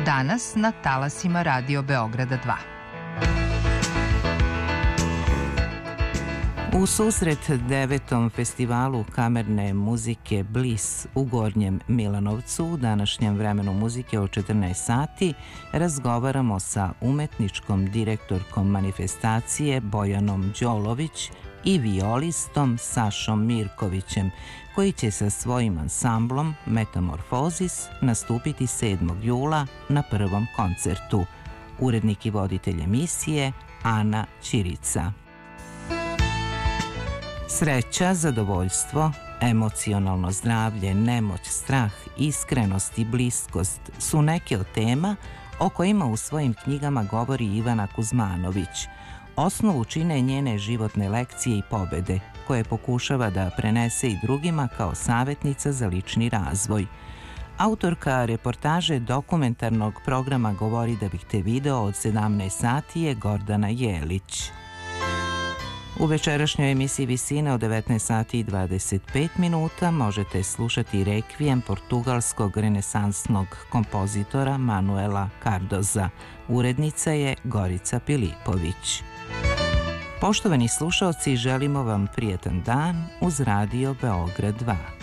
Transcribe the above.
Danas na talasima Radio Beograda 2. U susret 9. festivalu kamerne muzike Bliss u Gornjem Milanovcu u današnjem vremenu muzike od 14 sati razgovaramo sa umetničkom direktorkom manifestacije Bojanom Đolović i violistom Sašom Mirkovićem, koji će sa svojim ansamblom Metamorfozis nastupiti 7. jula na prvom koncertu. Urednik i voditelj emisije Ana Ćirica. Sreća, zadovoljstvo, emocionalno zdravlje, nemoć, strah, iskrenost i bliskost su neke od tema o kojima u svojim knjigama govori Ivana Kuzmanović. Osnovu čine njene životne lekcije i pobede, koje pokušava da prenese i drugima kao savjetnica za lični razvoj. Autorka reportaže dokumentarnog programa Govori da bih te video od 17 sati je Gordana Jelić. U večerašnjoj emisiji Visine od 19 sati i 25 minuta možete slušati rekvijem portugalskog renesansnog kompozitora Manuela Cardoza. Urednica je Gorica Pilipović. Poštovani slušaoci, želimo vam prijetan dan uz Radio Beograd 2.